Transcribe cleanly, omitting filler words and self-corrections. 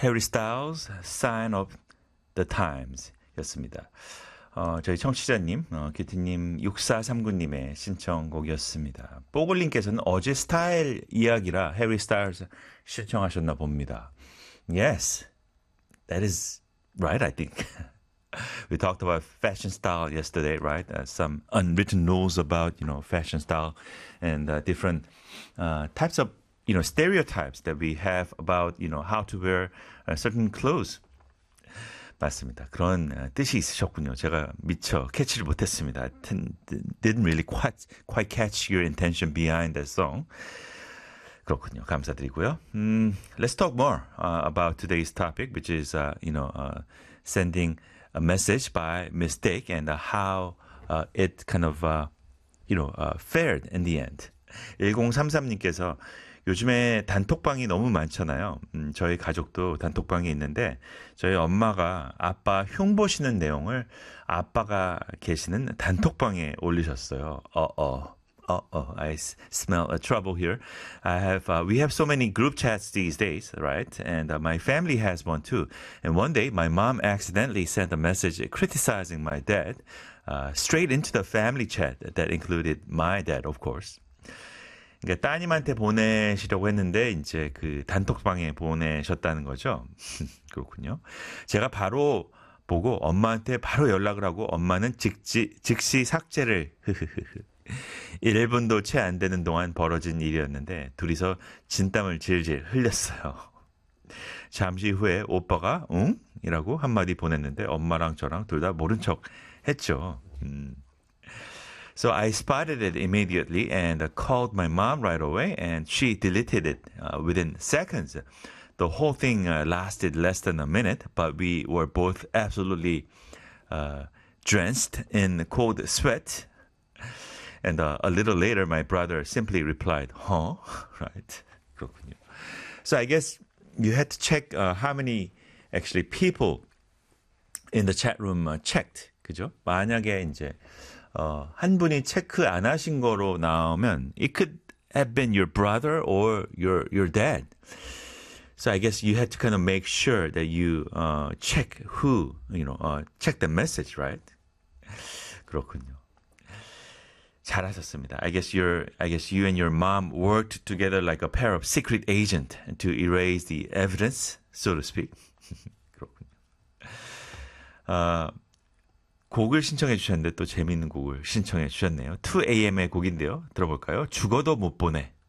Harry Styles, Sign of the Times 였습니다. 저희 청취자님, 큐티님 6439님의 신청곡이었습니다. 뽀글님께서는 어제 스타일 이야기라 해리 스타일스 신청하셨나 봅니다. Yes, that is right, I think. We talked about fashion style yesterday, right? Some unwritten rules about, fashion style and different types of, stereotypes that we have about, how to wear certain clothes. 맞습니다. 그런 뜻이 있으셨군요. 제가 미처 캐치를 못했습니다. Didn't really quite catch your intention behind that song. 그렇군요. 감사드리고요. Let's talk more about today's topic, which is, sending a message by mistake and how it kind of, fared in the end. 1033님께서 요즘에 단톡방이 너무 많잖아요. 저희 가족도 단톡방이 있는데 저희 엄마가 아빠 흉보시는 내용을 아빠가 계시는 단톡방에 올리셨어요. I smell a trouble here. We have so many group chats these days, right? And my family has one too. And one day my mom accidentally sent a message criticizing my dad straight into the family chat that included my dad, of course. 그러니까 따님한테 보내시려고 했는데 이제 그 단톡방에 보내셨다는 거죠. 그렇군요. 제가 바로 보고 엄마한테 바로 연락을 하고 엄마는 즉시 삭제를 1분도 채 안 되는 동안 벌어진 일이었는데 둘이서 진땀을 질질 흘렸어요. 잠시 후에 오빠가 응? 이라고 한마디 보냈는데 엄마랑 저랑 둘 다 모른 척 했죠. So I spotted it immediately and called my mom right away and she deleted it within seconds. The whole thing lasted less than a minute, but we were both absolutely drenched in cold sweat. And a little later, my brother simply replied, huh? Right. 그렇군요. So I guess you had to check how many actually people in the chat room checked. 그죠? 만약에 이제 한 분이 체크 안 하신 거로 나오면 it could have been your brother or your dad. So I guess you had to kind of make sure that you check who, check the message, right? 그렇군요. 잘하셨습니다. I guess you and your mom worked together like a pair of secret agents to erase the evidence, so to speak. 그렇군요. 곡을 신청해 주셨는데 또 재미있는 곡을 신청해 주셨네요. 2AM의 곡인데요. 들어볼까요? 죽어도 못 보내.